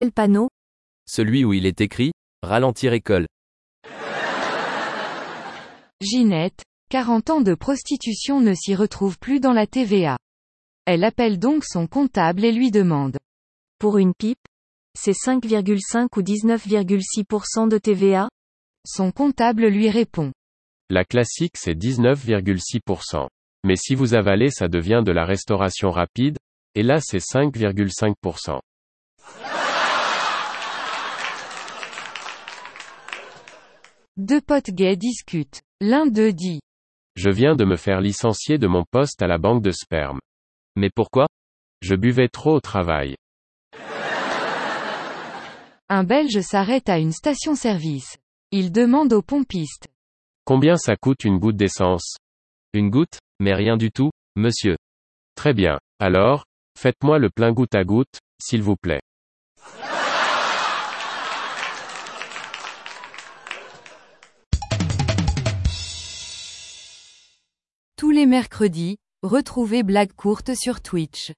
Quel panneau? Celui où il est écrit « Ralentir école ». Ginette, 40 ans de prostitution ne s'y retrouve plus dans la TVA. Elle appelle donc son comptable et lui demande. Pour une pipe? C'est 5,5 ou 19,6% de TVA? Son comptable lui répond. La classique c'est 19,6%. Mais si vous avalez ça devient de la restauration rapide, et là c'est 5,5%. Deux potes gays discutent. L'un d'eux dit. Je viens de me faire licencier de mon poste à la banque de sperme. Mais pourquoi? Je buvais trop au travail. Un Belge s'arrête à une station-service. Il demande au pompiste. Combien ça coûte une goutte d'essence? Une goutte? Mais rien du tout, monsieur. Très bien. Alors, faites-moi le plein goutte à goutte, s'il vous plaît. Tous les mercredis, retrouvez Blague courte sur Twitch.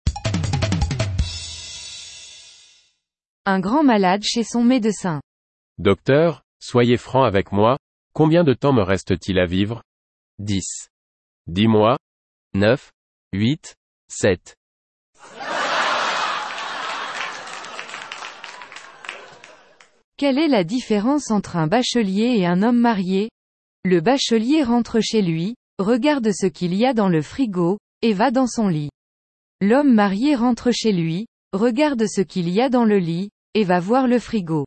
Un grand malade chez son médecin. Docteur, soyez franc avec moi, combien de temps me reste-t-il à vivre? 10, 10 mois? 9, 8, 7. Quelle est la différence entre un bachelier et un homme marié? Le bachelier rentre chez lui, regarde ce qu'il y a dans le frigo, et va dans son lit. L'homme marié rentre chez lui, regarde ce qu'il y a dans le lit, et va voir le frigo.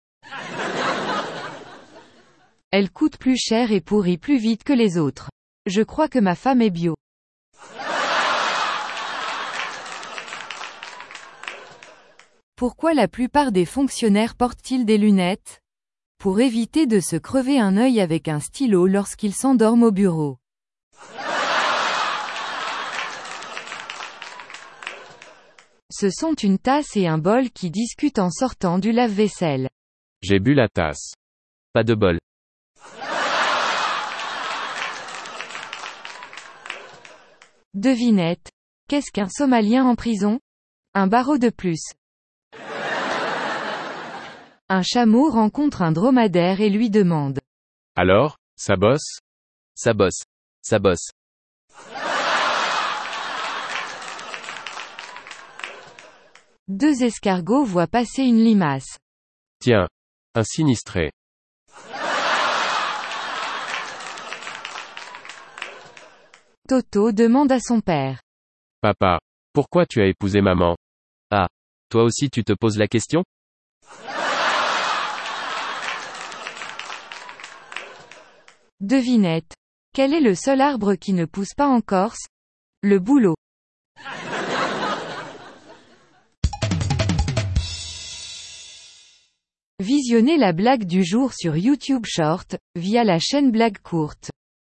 Elle coûte plus cher et pourrit plus vite que les autres. Je crois que ma femme est bio. Pourquoi la plupart des fonctionnaires portent-ils des lunettes? Pour éviter de se crever un œil avec un stylo lorsqu'ils s'endorment au bureau. Ce sont une tasse et un bol qui discutent en sortant du lave-vaisselle. J'ai bu la tasse. Pas de bol. Devinette. Qu'est-ce qu'un Somalien en prison? Un barreau de plus. Un chameau rencontre un dromadaire et lui demande. Alors, ça bosse? Ça bosse. Ça bosse. Deux escargots voient passer une limace. Tiens. Un sinistré. Toto demande à son père. Papa, pourquoi tu as épousé maman? Ah. Toi aussi tu te poses la question? Devinette. Quel est le seul arbre qui ne pousse pas en Corse? Le bouleau. Visionnez la blague du jour sur YouTube Short, via la chaîne Blague courte.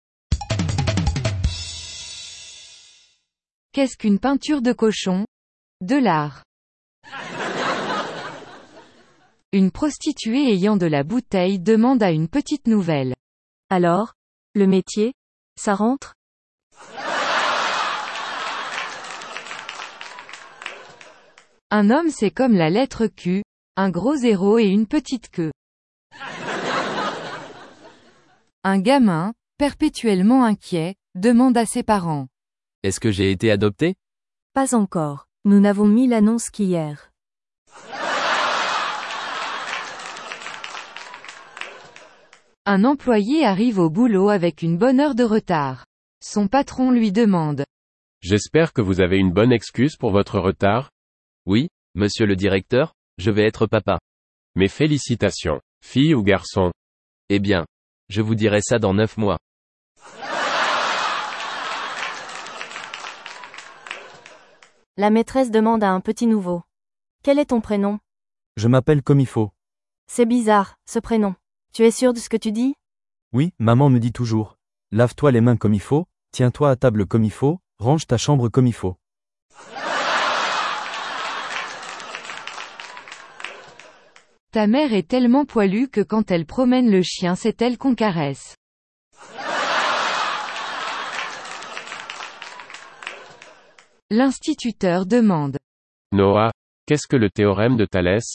Qu'est-ce qu'une peinture de cochon? De l'art. Une prostituée ayant de la bouteille demande à une petite nouvelle. Alors? Le métier? Ça rentre? Un homme c'est comme la lettre Q, un gros zéro et une petite queue. Un gamin, perpétuellement inquiet, demande à ses parents. Est-ce que j'ai été adopté? Pas encore. Nous n'avons mis l'annonce qu'hier. Un employé arrive au boulot avec une bonne heure de retard. Son patron lui demande. J'espère que vous avez une bonne excuse pour votre retard? Oui, monsieur le directeur, je vais être papa. Mes félicitations, fille ou garçon? Eh bien, je vous dirai ça dans 9 mois. La maîtresse demande à un petit nouveau. Quel est ton prénom? Je m'appelle comme il faut. C'est bizarre, ce prénom. Tu es sûr de ce que tu dis? Oui, maman me dit toujours. Lave-toi les mains comme il faut, tiens-toi à table comme il faut, range ta chambre comme il faut. Ta mère est tellement poilue que quand elle promène le chien c'est elle qu'on caresse. L'instituteur demande. Noah, qu'est-ce que le théorème de Thalès?